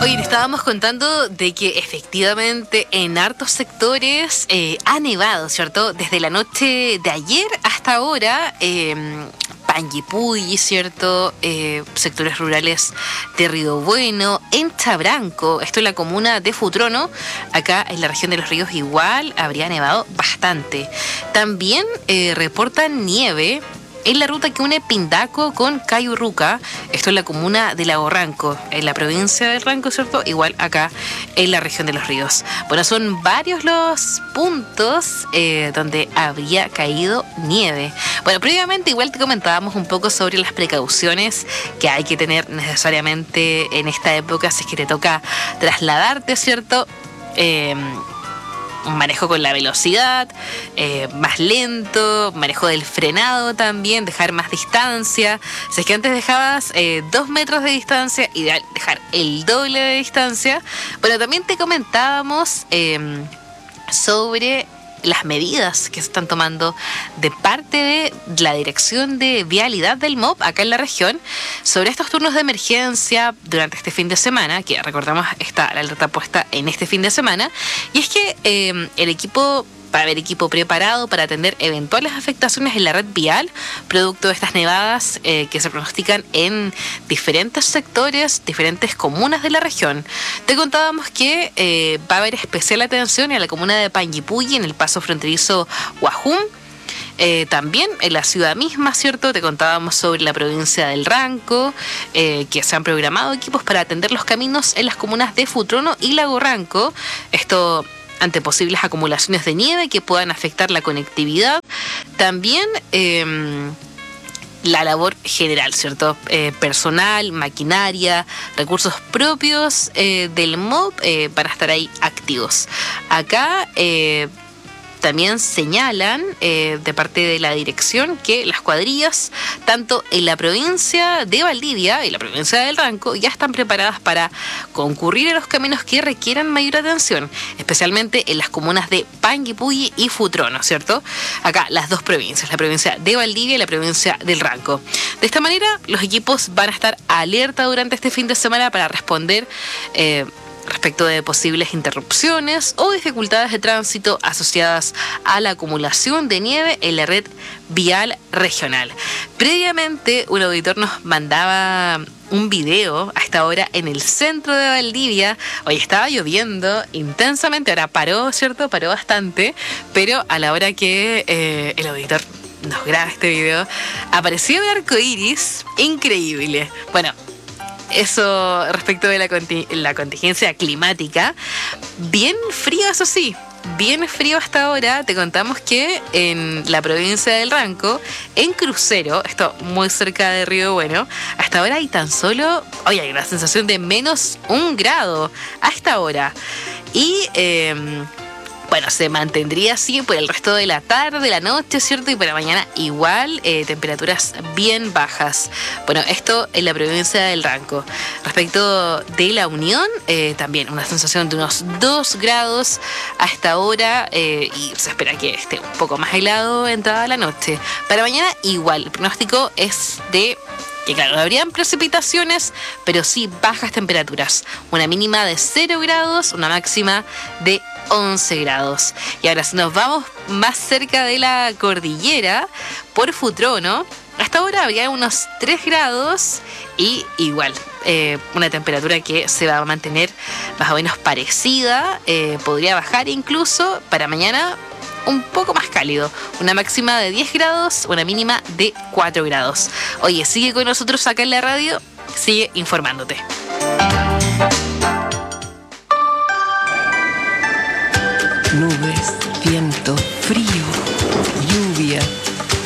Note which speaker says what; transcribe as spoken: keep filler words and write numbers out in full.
Speaker 1: Oye, te estábamos contando de que efectivamente en hartos sectores eh, ha nevado, ¿cierto? Desde la noche de ayer hasta ahora, eh, Panguipulli, ¿cierto? Eh, sectores rurales de Río Bueno, en Chabranco, esto es la comuna de Futrono, acá en la región de los ríos igual habría nevado bastante. También eh, reportan nieve en la ruta que une Pindaco con Cayurruca, esto es la comuna de Lago Ranco, en la provincia del Ranco, ¿cierto? Igual acá en la región de los ríos. Bueno, son varios los puntos eh, donde habría caído nieve. Bueno, previamente igual te comentábamos un poco sobre las precauciones que hay que tener necesariamente en esta época si es que te toca trasladarte, ¿cierto? Eh, un manejo con la velocidad, eh, más lento, manejo del frenado también, dejar más distancia. Si es que antes dejabas eh, dos metros de distancia, ideal dejar el doble de distancia. Bueno, también te comentábamos eh, sobre las medidas que se están tomando de parte de la Dirección de Vialidad del M O P acá en la región sobre estos turnos de emergencia durante este fin de semana, que recordamos está la alerta puesta en este fin de semana, y es que eh, el equipo va a haber equipo preparado para atender eventuales afectaciones en la red vial, producto de estas nevadas eh, que se pronostican en diferentes sectores, diferentes comunas de la región. Te contábamos que eh, va a haber especial atención a la comuna de Panguipulli, en el paso fronterizo Guajum. Eh, también en la ciudad misma, ¿cierto? Te contábamos sobre la provincia del Ranco, eh, que se han programado equipos para atender los caminos en las comunas de Futrono y Lago Ranco. Esto ante posibles acumulaciones de nieve que puedan afectar la conectividad. También eh, la labor general, ¿cierto? Eh, personal, maquinaria, recursos propios eh, del M O P eh, para estar ahí activos. Acá eh, también señalan eh, de parte de la dirección que las cuadrillas, tanto en la provincia de Valdivia y la provincia del Ranco, ya están preparadas para concurrir a los caminos que requieran mayor atención, especialmente en las comunas de Panguipulli y Futrono, ¿cierto? Acá las dos provincias, la provincia de Valdivia y la provincia del Ranco. De esta manera, los equipos van a estar alerta durante este fin de semana para responder eh, respecto de posibles interrupciones o dificultades de tránsito asociadas a la acumulación de nieve en la red vial regional. Previamente, un auditor nos mandaba un video a esta hora en el centro de Valdivia. Hoy estaba lloviendo intensamente, ahora paró, ¿cierto? Paró bastante, pero a la hora que eh, el auditor nos graba este video, apareció un arco iris increíble. Bueno, eso respecto de la, conti- la contingencia climática. Bien frío, eso sí, bien frío hasta ahora. Te contamos que en la provincia del Ranco, en Crucero, esto muy cerca de Río Bueno, hasta ahora hay tan solo, oye, hay una sensación de menos un grado hasta ahora. Y eh, bueno, se mantendría así por el resto de la tarde, la noche, ¿cierto? Y para mañana igual, eh, temperaturas bien bajas. Bueno, esto en la provincia del Ranco. Respecto de la Unión, eh, también una sensación de unos dos grados hasta ahora, eh, y se espera que esté un poco más helado entrada la noche. Para mañana igual, el pronóstico es de que claro, no habrían precipitaciones, pero sí bajas temperaturas. Una mínima de cero grados, una máxima de once grados. Y ahora si nos vamos más cerca de la cordillera, por Futrono, hasta ahora habría unos tres grados y igual, eh, una temperatura que se va a mantener más o menos parecida, eh, podría bajar incluso para mañana un poco más cálido, una máxima de diez grados, una mínima de cuatro grados. Oye, sigue con nosotros acá en la radio, sigue informándote.
Speaker 2: Nubes, viento, frío, lluvia,